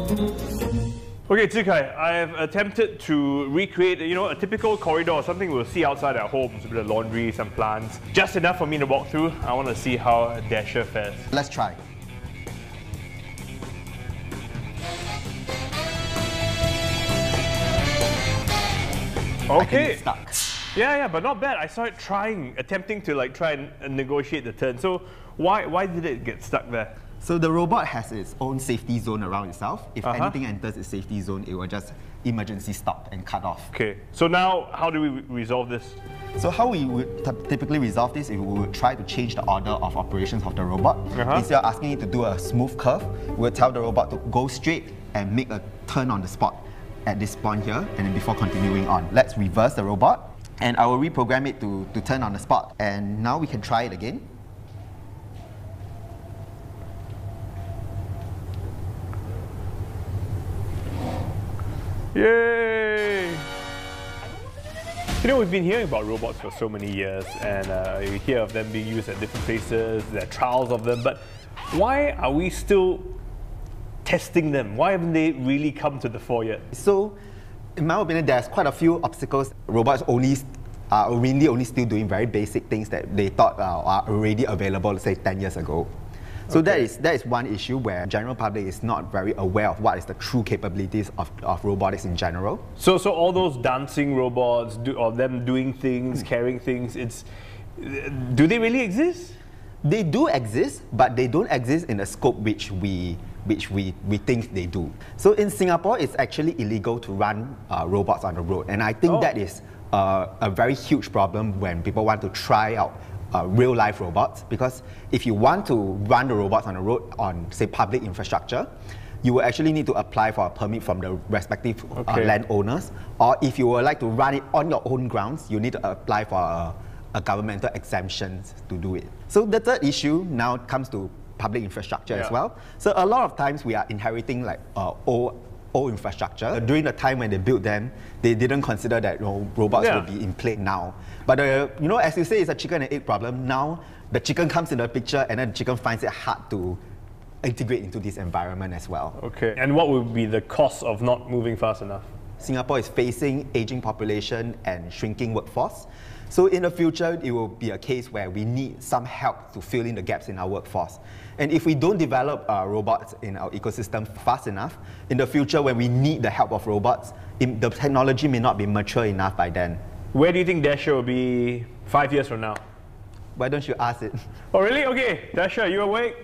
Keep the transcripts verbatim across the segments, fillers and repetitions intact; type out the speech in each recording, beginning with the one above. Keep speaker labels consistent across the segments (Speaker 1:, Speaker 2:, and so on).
Speaker 1: Okay, Zikai, I've attempted to recreate, you know, a typical corridor, something we'll see outside our homes, a bit of laundry, some plants. Just enough for me to walk through. I want to see how Dasher fares.
Speaker 2: Let's try.
Speaker 1: Okay.
Speaker 2: It's stuck.
Speaker 1: Yeah, yeah, but not bad. I saw it trying, attempting to like try and uh, negotiate the turn. So why, why did it get stuck there?
Speaker 2: So the robot has its own safety zone around itself. If
Speaker 1: Uh-huh.
Speaker 2: anything enters its safety zone, it will just emergency stop and cut off.
Speaker 1: Okay, so now how do we re- resolve this?
Speaker 2: So how we would t- typically resolve this is we would try to change the order of operations of the robot.
Speaker 1: Uh-huh.
Speaker 2: Instead of asking it to do a smooth curve, we would tell the robot to go straight and make a turn on the spot at this point here, and then before continuing on. Let's reverse the robot, and I will reprogram it to, to turn on the spot. And now we can try it again.
Speaker 1: Yay! You know, we've been hearing about robots for so many years, and uh, you hear of them being used at different places, there are trials of them, but why are we still testing them? Why haven't they really come to the fore yet?
Speaker 2: So, in my opinion, there's quite a few obstacles. Robots only are mainly only still doing very basic things that they thought uh, are already available, let's say, ten years ago. So
Speaker 1: Okay.
Speaker 2: that is that is one issue where general public is not very aware of what is the true capabilities of, of robotics in general.
Speaker 1: So, so all those dancing robots, do, or them doing things, carrying things, it's, do they really exist?
Speaker 2: They do exist, but they don't exist in the scope which we which we, we think they do. So in Singapore, it's actually illegal to run uh, robots on the road, and I think
Speaker 1: Oh.
Speaker 2: that is uh, a very huge problem when people want to try out uh, real-life robots, because if you want to run the robots on the road on, say, public infrastructure, you will actually need to apply for a permit from the respective uh,
Speaker 1: Okay.
Speaker 2: landowners, or if you would like to run it on your own grounds, you need to apply for a, a governmental exemption to do it. So the third issue now comes to public infrastructure
Speaker 1: Yeah.
Speaker 2: as well. So a lot of times we are inheriting like uh, old, old infrastructure. During the time when they built them, they didn't consider that you know, robots
Speaker 1: Yeah.
Speaker 2: will be in play now. But uh, you know, as you say, it's a chicken and egg problem. Now the chicken comes in the picture, and then the chicken finds it hard to integrate into this environment as well.
Speaker 1: Okay. And what would be the cost of not moving fast enough?
Speaker 2: Singapore is facing aging population and shrinking workforce. So in the future, it will be a case where we need some help to fill in the gaps in our workforce. And if we don't develop uh, robots in our ecosystem fast enough, in the future when we need the help of robots, in, the technology may not be mature enough by then.
Speaker 1: Where do you think Dasher will be five years from now?
Speaker 2: Why don't you ask it?
Speaker 1: Oh, really? Okay, Dasher, you awake?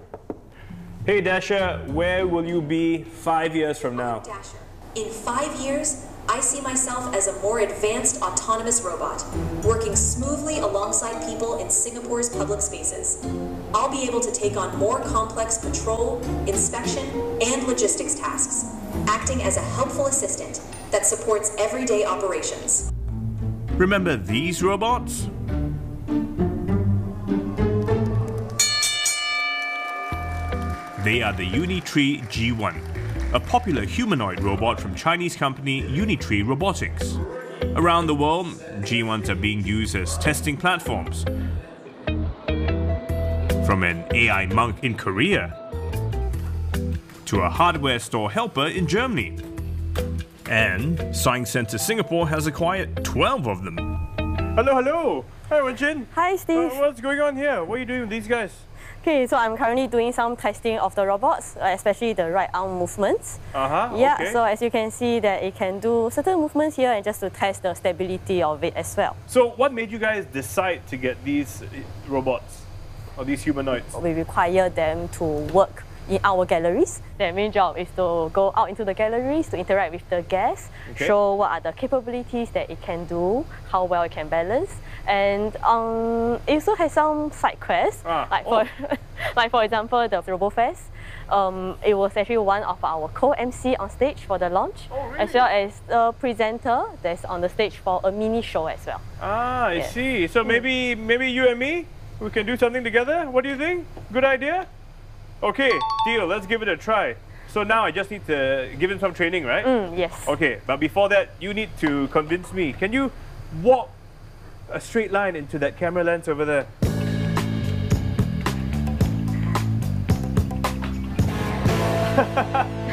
Speaker 1: Hey, Dasher, where will you be five years from now?
Speaker 3: Dasher. In five years, I see myself as a more advanced autonomous robot, working smoothly alongside people in Singapore's public spaces. I'll be able to take on more complex patrol, inspection, and logistics tasks, acting as a helpful assistant that supports everyday operations.
Speaker 4: Remember these robots? They are the Unitree G one, a popular humanoid robot from Chinese company Unitree Robotics. Around the world, G ones are being used as testing platforms. From an A I monk in Korea to a hardware store helper in Germany. And Science Centre Singapore has acquired twelve of them.
Speaker 1: Hello, hello. Hi, Wenjin.
Speaker 5: Hi, Steve.
Speaker 1: Uh, what's going on here? What are you doing with these guys?
Speaker 5: Okay, so I'm currently doing some testing of the robots, uh, especially the right arm movements.
Speaker 1: Uh-huh,
Speaker 5: Yeah,
Speaker 1: okay.
Speaker 5: so as you can see that it can do certain movements here and just to test the stability of it as well.
Speaker 1: So what made you guys decide to get these uh, robots, or these humanoids?
Speaker 5: We require them to work in our galleries. Their main job is to go out into the galleries to interact with the guests,
Speaker 1: Okay.
Speaker 5: show what are the capabilities that it can do, how well it can balance, and um, it also has some side quests,
Speaker 1: Ah,
Speaker 5: like,
Speaker 1: oh.
Speaker 5: for, like for example the RoboFest. Um, it was actually one of our co-M C on stage for the launch,
Speaker 1: Oh, really?
Speaker 5: as well as the presenter that's on the stage for a mini show as well.
Speaker 1: Ah, I
Speaker 5: Yeah.
Speaker 1: see. So maybe maybe you and me, we can do something together? What do you think? Good idea? Okay, deal. Let's give it a try. So now I just need to give him some training, right?
Speaker 5: Mm, yes.
Speaker 1: Okay, but before that, you need to convince me. Can you walk a straight line into that camera lens over there?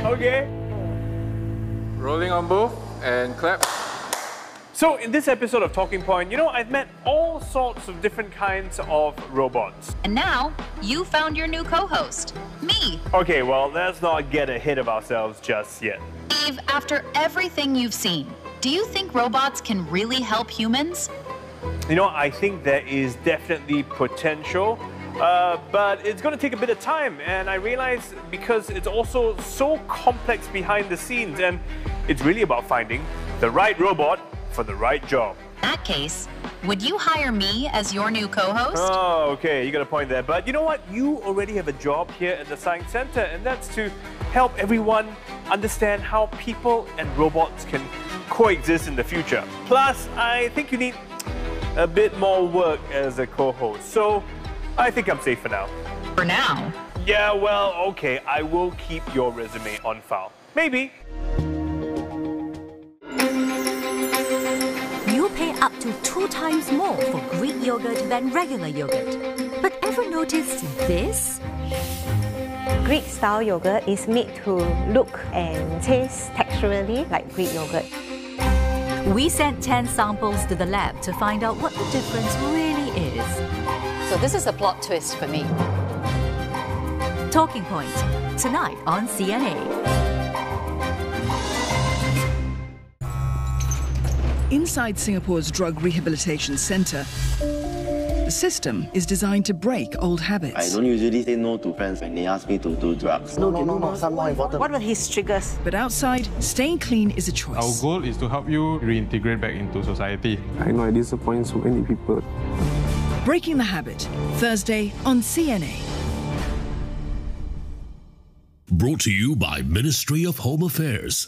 Speaker 1: Okay.
Speaker 6: Rolling on both and clap.
Speaker 1: So in this episode of Talking Point, you know, I've met all sorts of different kinds of robots.
Speaker 7: And now, you found your new co-host, me.
Speaker 1: Okay, well, let's not get ahead of ourselves just yet.
Speaker 7: Eve, after everything you've seen, do you think robots can really help humans?
Speaker 1: You know, I think there is definitely potential, uh, but it's going to take a bit of time. And I realize because it's also so complex behind the scenes, and it's really about finding the right robot for the right job.
Speaker 7: In that case, would you hire me as your new co-host?
Speaker 1: Oh, okay, you got a point there. But you know what? You already have a job here at the Science Center, and that's to help everyone understand how people and robots can coexist in the future. Plus, I think you need a bit more work as a co-host. So, I think I'm safe for now.
Speaker 7: For now?
Speaker 1: Yeah, well, okay, I will keep your resume on file. Maybe.
Speaker 8: You pay up to two times more for Greek yogurt than regular yogurt. But ever noticed this?
Speaker 9: Greek-style yogurt is made to look and taste texturally like Greek yogurt.
Speaker 8: We sent ten samples to the lab to find out what the difference really is.
Speaker 10: So this is a plot twist for me.
Speaker 8: Talking Point, tonight on C N A.
Speaker 11: Inside Singapore's Drug Rehabilitation Centre, the system is designed to break old habits.
Speaker 12: I don't usually say no to friends when they ask me to do drugs.
Speaker 13: No, no, no, no, some more important.
Speaker 9: What were his triggers?
Speaker 11: But outside, staying clean is a choice.
Speaker 6: Our goal is to help you reintegrate back into society.
Speaker 14: I know I disappoint so many people.
Speaker 11: Breaking the Habit, Thursday on C N A.
Speaker 15: Brought to you by Ministry of Home Affairs.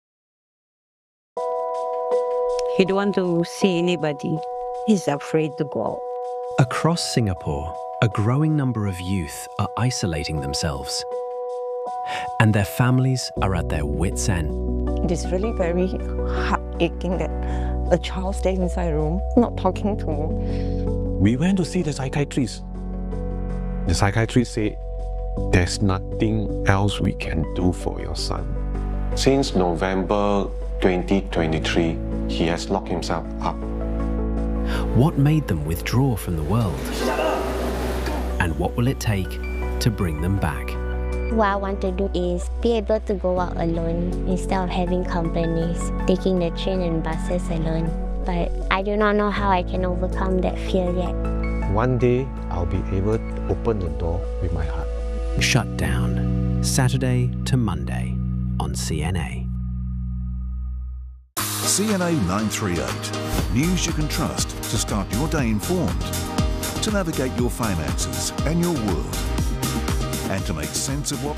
Speaker 16: He don't want to see anybody. He's afraid to go out.
Speaker 17: Across Singapore, a growing number of youth are isolating themselves. And their families are at their wits' end.
Speaker 18: It is really very heart-aching that a child stays inside a room, not talking to me.
Speaker 19: We went to see the psychiatrist. The psychiatrist said, there's nothing else we can do for your son.
Speaker 20: Since November twenty twenty-three, he has locked himself up.
Speaker 17: What made them withdraw from the world? And what will it take to bring them back?
Speaker 21: What I want to do is be able to go out alone instead of having companies, taking the train and buses alone. But I do not know how I can overcome that fear yet.
Speaker 19: One day, I'll be able to open the door with my heart.
Speaker 17: Shut Down, Saturday to Monday on C N A.
Speaker 22: C N A nine thirty-eight. News you can trust to start your day informed, to navigate your finances and your world, and to make sense of what